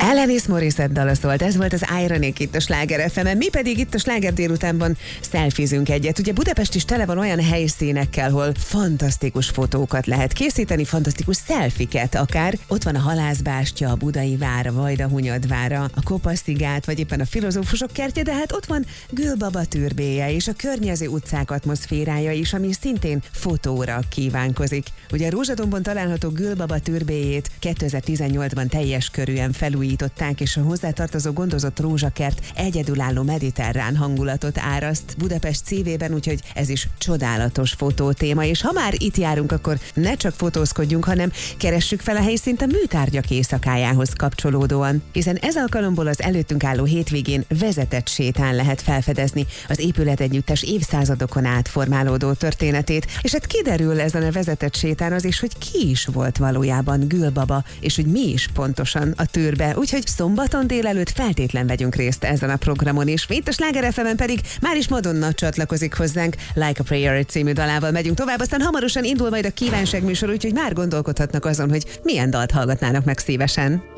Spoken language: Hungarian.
Alanis Morissette dala szólt, ez volt az Ironic itt a Sláger FM-en. Mi pedig itt a Sláger délutánban szelfizünk egyet. Ugye Budapest is tele van olyan helyszínekkel, hol fantasztikus fotókat lehet készíteni, fantasztikus szelfiket akár. Ott van a Halászbástya, a Budai vár, a Vajdahunyadvár, a Kopaszigát, vagy éppen a Filozófusok kertje, de hát ott van Gülbaba türbéje és a környező utcák atmoszférája is, ami szintén fotóra kívánkozik. Ugye a Rózsadombon található Gülbaba türbéjét 2018-ban teljes körűen felújították, és a hozzátartozó gondozott rózsakert egyedülálló mediterrán hangulatot áraszt Budapest szívében, úgyhogy ez is csodálatos fotótéma, és ha már itt járunk, akkor ne csak fotózkodjunk, hanem keressük fel a helyszínt a műtárgyak éjszakájához kapcsolódóan, hiszen ez alkalomból az előttünk álló hétvégén vezetett sétán lehet felfedezni az épületegyüttes évszázadokon át formálódó történetét, és hát kiderül ezen a vezetett sétán az is, hogy ki is volt valójában Gülbaba, és hogy mi is pontosan a tűrbe, úgyhogy szombaton délelőtt feltétlen vegyünk részt ezen a programon is. Itt a Sláger FM-en pedig már is Madonna csatlakozik hozzánk, Like a Prayer című dalával megyünk tovább, aztán hamarosan indul majd a kívánság műsor, úgyhogy már gondolkodhatnak azon, hogy milyen dalt hallgatnának meg szívesen.